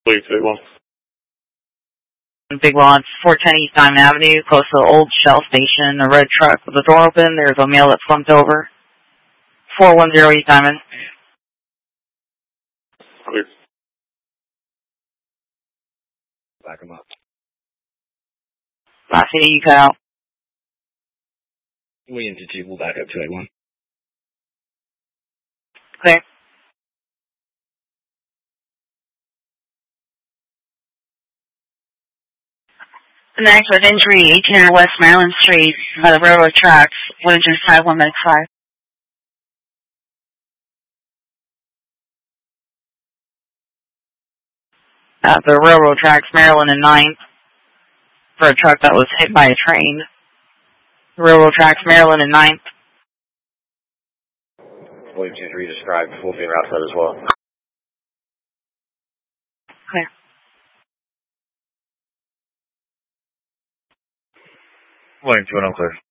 Please, Big One. Big Launch, 410 East Diamond Avenue, close to the old Shell station. A red truck with the door open. There's a male that slumped over. 410 East Diamond. Clear. Back him up. I see you cut out. We into 2, we'll back up 281. Clear. Next with injury, 1800 West Maryland Street by the railroad tracks. Would just 51 minutes 5. At the railroad tracks, Maryland and 9th, for a truck that was hit by a train. Railroad tracks, Maryland and 9th. Williams injury described, full being outside as well. Clear. Williams, going on clear.